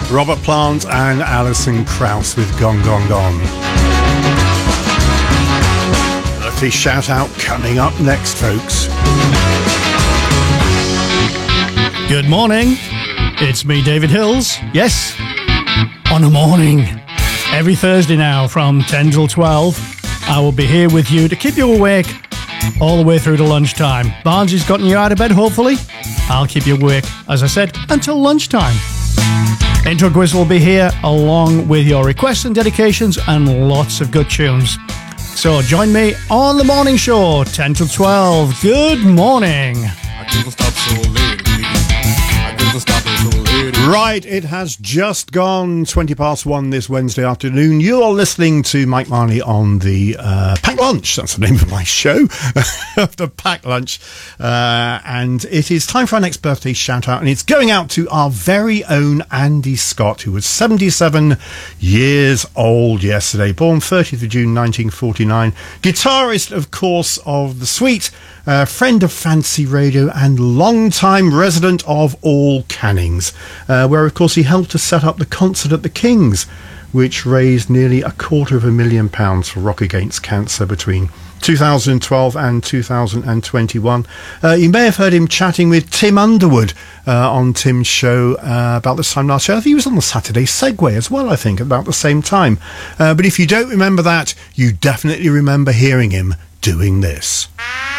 Robert Plant and Alison Krauss with Gone Gone Gone. Birthday shout out coming up next, folks. Good morning. It's me, David Hills. Yes, on a morning. Every Thursday now from 10 till 12, I will be here with you to keep you awake all the way through to lunchtime. Barnsley's gotten you out of bed, hopefully. I'll keep you awake, as I said, until lunchtime. Intro Quiz will be here along with your requests and dedications and lots of good tunes. So join me on the morning show, 10 till 12. Good morning. Right, it has just gone 20 past 1 this Wednesday afternoon. You're listening to Mike Marley on the Pack Lunch. That's the name of my show, the Pack Lunch. And it is time for our next birthday shout out, and it's going out to our very own Andy Scott, who was 77 years old yesterday, born 30th of June 1949. Guitarist, of course, of The Sweet, friend of Fancy Radio, and long-time resident of All Cannings, where, of course, he helped to set up the concert at the King's, which raised nearly £250,000 for Rock Against Cancer between 2012 and 2021. You may have heard him chatting with Tim Underwood on Tim's show about this time last year. I think he was on the Saturday Segway as well, I think, about the same time. But if you don't remember that, you definitely remember hearing him doing this.